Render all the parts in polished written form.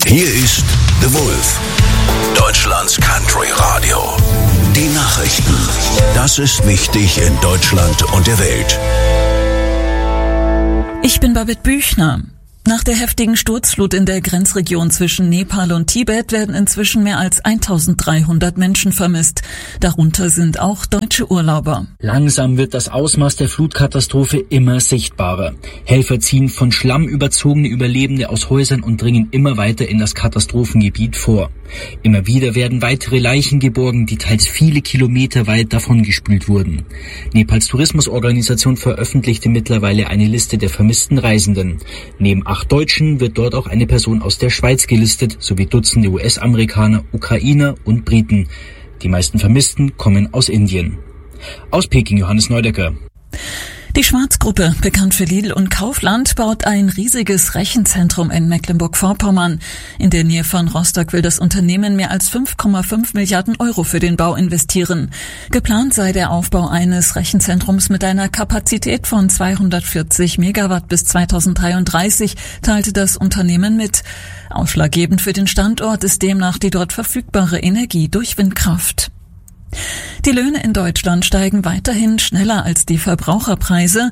Hier ist The Wolf, Deutschlands Country Radio. Die Nachrichten. Das ist wichtig in Deutschland und der Welt. Ich bin Babette Büchner. Nach der heftigen Sturzflut in der Grenzregion zwischen Nepal und Tibet werden inzwischen mehr als 1300 Menschen vermisst. Darunter sind auch deutsche Urlauber. Langsam wird das Ausmaß der Flutkatastrophe immer sichtbarer. Helfer ziehen von Schlamm überzogene Überlebende aus Häusern und dringen immer weiter in das Katastrophengebiet vor. Immer wieder werden weitere Leichen geborgen, die teils viele Kilometer weit davongespült wurden. Nepals Tourismusorganisation veröffentlichte mittlerweile eine Liste der vermissten Reisenden. Neben 8 Deutschen wird dort auch eine Person aus der Schweiz gelistet, sowie Dutzende US-Amerikaner, Ukrainer und Briten. Die meisten Vermissten kommen aus Indien. Aus Peking Johannes Neudecker. Die Schwarz-Gruppe, bekannt für Lidl und Kaufland, baut ein riesiges Rechenzentrum in Mecklenburg-Vorpommern. In der Nähe von Rostock will das Unternehmen mehr als 5,5 Milliarden Euro für den Bau investieren. Geplant sei der Aufbau eines Rechenzentrums mit einer Kapazität von 240 Megawatt bis 2033, teilte das Unternehmen mit. Ausschlaggebend für den Standort ist demnach die dort verfügbare Energie durch Windkraft. Die Löhne in Deutschland steigen weiterhin schneller als die Verbraucherpreise.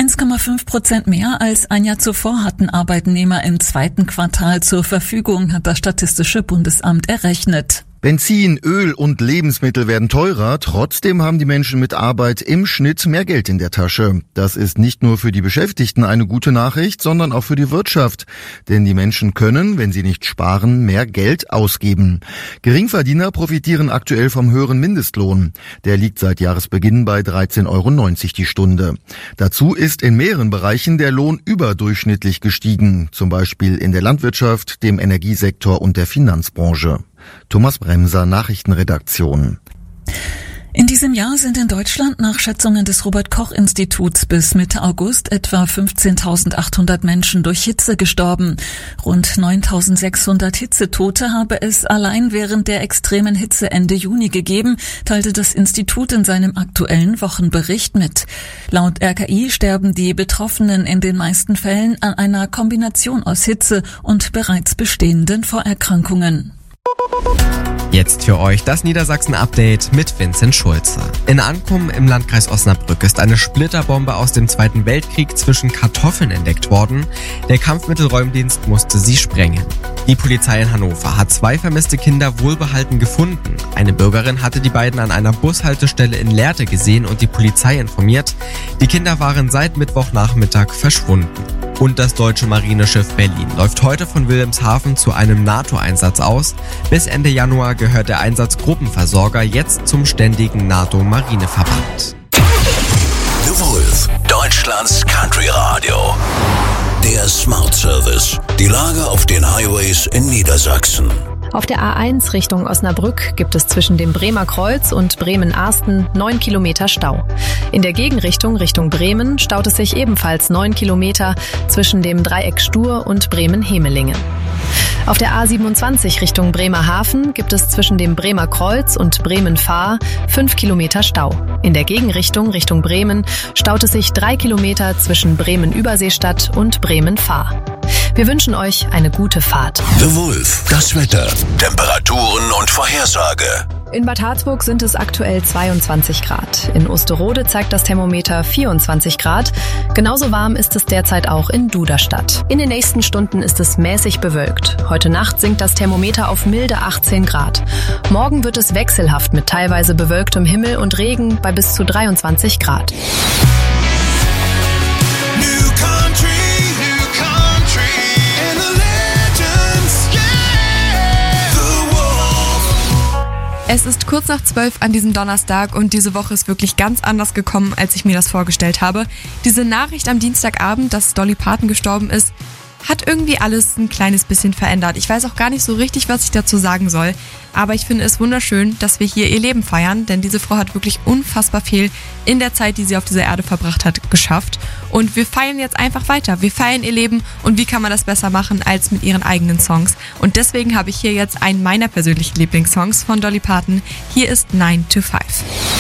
1,5% mehr als ein Jahr zuvor hatten Arbeitnehmer im zweiten Quartal zur Verfügung, hat das Statistische Bundesamt errechnet. Benzin, Öl und Lebensmittel werden teurer, trotzdem haben die Menschen mit Arbeit im Schnitt mehr Geld in der Tasche. Das ist nicht nur für die Beschäftigten eine gute Nachricht, sondern auch für die Wirtschaft. Denn die Menschen können, wenn sie nicht sparen, mehr Geld ausgeben. Geringverdiener profitieren aktuell vom höheren Mindestlohn. Der liegt seit Jahresbeginn bei 13,90 € die Stunde. Dazu ist in mehreren Bereichen der Lohn überdurchschnittlich gestiegen, zum Beispiel in der Landwirtschaft, dem Energiesektor und der Finanzbranche. Thomas Bremser, Nachrichtenredaktion. In diesem Jahr sind in Deutschland nach Schätzungen des Robert-Koch-Instituts bis Mitte August etwa 15.800 Menschen durch Hitze gestorben. Rund 9.600 Hitzetote habe es allein während der extremen Hitze Ende Juni gegeben, teilte das Institut in seinem aktuellen Wochenbericht mit. Laut RKI sterben die Betroffenen in den meisten Fällen an einer Kombination aus Hitze und bereits bestehenden Vorerkrankungen. Jetzt für euch das Niedersachsen-Update mit Vincent Schulze. In Ankum im Landkreis Osnabrück ist eine Splitterbombe aus dem Zweiten Weltkrieg zwischen Kartoffeln entdeckt worden. Der Kampfmittelräumdienst musste sie sprengen. Die Polizei in Hannover hat 2 vermisste Kinder wohlbehalten gefunden. Eine Bürgerin hatte die beiden an einer Bushaltestelle in Lehrte gesehen und die Polizei informiert. Die Kinder waren seit Mittwochnachmittag verschwunden. Und das deutsche Marineschiff Berlin läuft heute von Wilhelmshaven zu einem NATO-Einsatz aus. Bis Ende Januar gehört der Einsatzgruppenversorger jetzt zum ständigen NATO-Marineverband. The Wolf, Deutschlands Country Radio. Der Smart Service. Die Lage auf den Highways in Niedersachsen. Auf der A1 Richtung Osnabrück gibt es zwischen dem Bremer Kreuz und Bremen-Arsten 9 Kilometer Stau. In der Gegenrichtung Richtung Bremen staut es sich ebenfalls 9 Kilometer zwischen dem Dreieck Stur und Bremen-Hemelingen. Auf der A27 Richtung Bremerhaven gibt es zwischen dem Bremer Kreuz und Bremen-Fahr 5 Kilometer Stau. In der Gegenrichtung Richtung Bremen staut es sich 3 Kilometer zwischen Bremen-Überseestadt und Bremen-Fahr. Wir wünschen euch eine gute Fahrt. The Wolf, das Wetter, Temperaturen und Vorhersage. In Bad Harzburg sind es aktuell 22 Grad. In Osterode zeigt das Thermometer 24 Grad. Genauso warm ist es derzeit auch in Duderstadt. In den nächsten Stunden ist es mäßig bewölkt. Heute Nacht sinkt das Thermometer auf milde 18 Grad. Morgen wird es wechselhaft mit teilweise bewölktem Himmel und Regen bei bis zu 23 Grad. Es ist kurz nach 12 an diesem Donnerstag und diese Woche ist wirklich ganz anders gekommen, als ich mir das vorgestellt habe. Diese Nachricht am Dienstagabend, dass Dolly Parton gestorben ist, hat irgendwie alles ein kleines bisschen verändert. Ich weiß auch gar nicht so richtig, was ich dazu sagen soll, aber ich finde es wunderschön, dass wir hier ihr Leben feiern, denn diese Frau hat wirklich unfassbar viel in der Zeit, die sie auf dieser Erde verbracht hat, geschafft. Und wir feiern jetzt einfach weiter. Wir feiern ihr Leben und wie kann man das besser machen als mit ihren eigenen Songs? Und deswegen habe ich hier jetzt einen meiner persönlichen Lieblingssongs von Dolly Parton. Hier ist 9 to 5.